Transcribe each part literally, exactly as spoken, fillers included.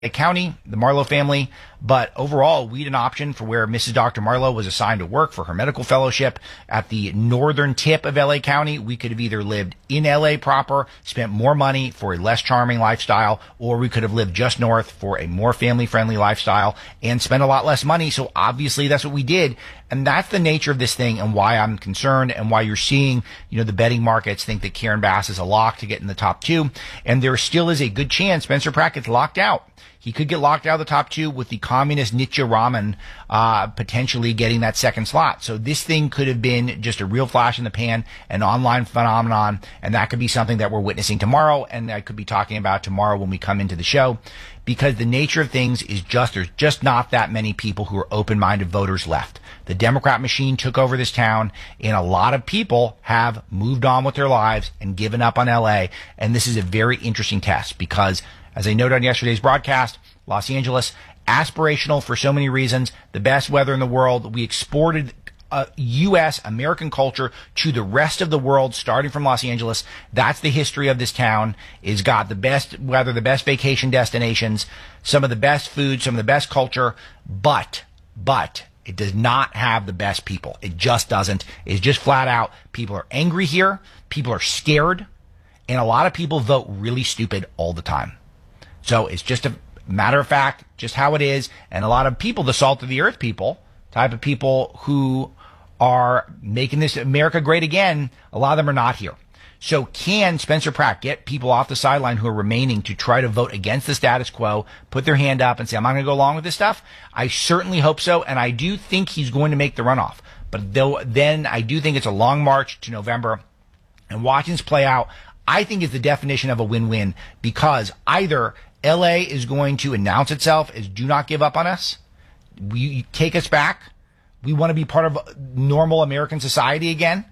County, the Marlowe family, but overall, we had an option for where Missus Doctor Marlowe was assigned to work for her medical fellowship at the northern tip of L A County. We could have either lived in L A proper, spent more money for a less charming lifestyle, or we could have lived just north for a more family-friendly lifestyle and spent a lot less money. So obviously, that's what we did. And that's the nature of this thing and why I'm concerned and why you're seeing, you know, the betting markets think that Karen Bass is a lock to get in the top two. And there still is a good chance Spencer Pratt gets locked out. He could get locked out of the top two with the communist Nitya Raman uh, potentially getting that second slot. So this thing could have been just a real flash in the pan, an online phenomenon, and that could be something that we're witnessing tomorrow, and I could be talking about tomorrow when we come into the show, because the nature of things is just there's just not that many people who are open-minded voters left. The Democrat machine took over this town, and a lot of people have moved on with their lives and given up on L A, and this is a very interesting test because, as I noted on yesterday's broadcast, Los Angeles, aspirational for so many reasons, the best weather in the world. We exported uh, U S, American culture to the rest of the world, starting from Los Angeles. That's the history of this town. It's got the best weather, the best vacation destinations, some of the best food, some of the best culture, but, but, it does not have the best people. It just doesn't. It's just flat out, people are angry here, people are scared, and a lot of people vote really stupid all the time. So it's just a matter of fact, just how it is. And a lot of people, the salt of the earth people, type of people who are making this America great again, a lot of them are not here. So can Spencer Pratt get people off the sideline who are remaining to try to vote against the status quo, put their hand up and say, I'm not going to go along with this stuff? I certainly hope so. And I do think he's going to make the runoff. But though, then I do think it's a long march to November. And watching this play out, I think is the definition of a win-win, because either L A is going to announce itself as do not give up on us. We take us back. We want to be part of normal American society again.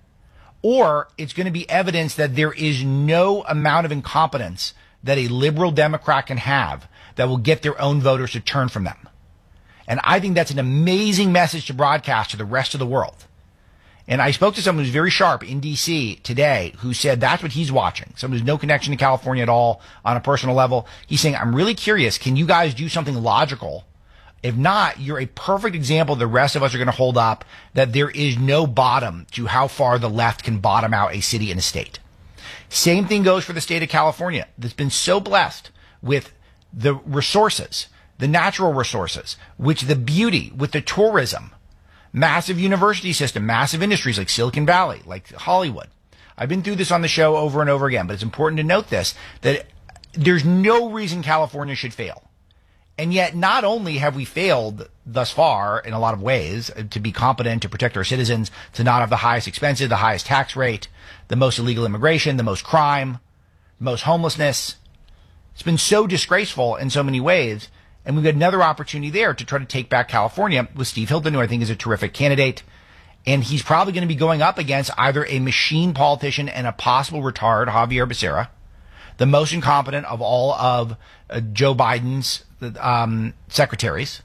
Or it's going to be evidence that there is no amount of incompetence that a liberal Democrat can have that will get their own voters to turn from them. And I think that's an amazing message to broadcast to the rest of the world. And I spoke to someone who's very sharp in D C today who said that's what he's watching. Someone who's no connection to California at all on a personal level. He's saying, I'm really curious. Can you guys do something logical? If not, you're a perfect example the rest of us are going to hold up that there is no bottom to how far the left can bottom out a city and a state. Same thing goes for the state of California that's been so blessed with the resources, the natural resources, with the beauty, with the tourism. Massive university system, massive industries like Silicon Valley, like Hollywood. I've been through this on the show over and over again, but it's important to note this, that there's no reason California should fail. And yet, not only have we failed thus far in a lot of ways to be competent, to protect our citizens, to not have the highest expenses, the highest tax rate, the most illegal immigration, the most crime, the most homelessness. It's been so disgraceful in so many ways. And we've got another opportunity there to try to take back California with Steve Hilton, who I think is a terrific candidate. And he's probably going to be going up against either a machine politician and a possible retard, Javier Becerra, the most incompetent of all of uh, Joe Biden's um, secretaries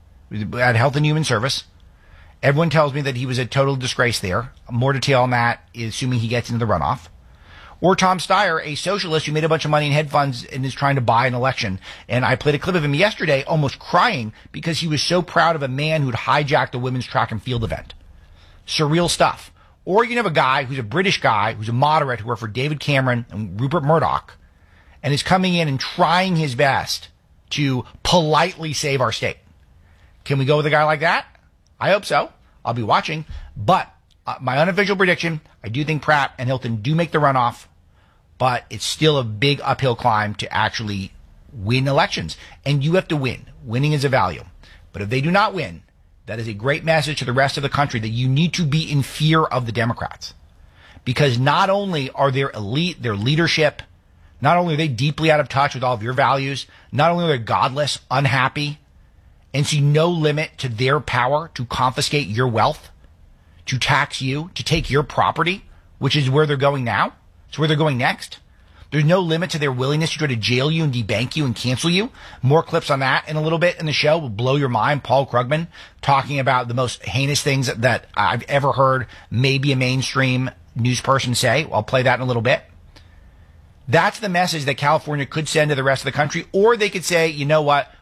at Health and Human Service. Everyone tells me that he was a total disgrace there. More detail on that, assuming he gets into the runoff. Or Tom Steyer, a socialist who made a bunch of money in hedge funds and is trying to buy an election. And I played a clip of him yesterday almost crying because he was so proud of a man who'd hijacked a women's track and field event. Surreal stuff. Or you can have a guy who's a British guy, who's a moderate, who worked for David Cameron and Rupert Murdoch, and is coming in and trying his best to politely save our state. Can we go with a guy like that? I hope so. I'll be watching. But uh, my unofficial prediction, I do think Pratt and Hilton do make the runoff. But it's still a big uphill climb to actually win elections. And you have to win. Winning is a value. But if they do not win, that is a great message to the rest of the country that you need to be in fear of the Democrats. Because not only are their elite, their leadership, not only are they deeply out of touch with all of your values, not only are they godless, unhappy, and see no limit to their power to confiscate your wealth, to tax you, to take your property, which is where they're going now. It's where they're going next. There's no limit to their willingness to try to jail you and debank you and cancel you. More clips on that in a little bit in the show will blow your mind. Paul Krugman talking about the most heinous things that I've ever heard maybe a mainstream news person say. I'll play that in a little bit. That's the message that California could send to the rest of the country, or they could say, you know what?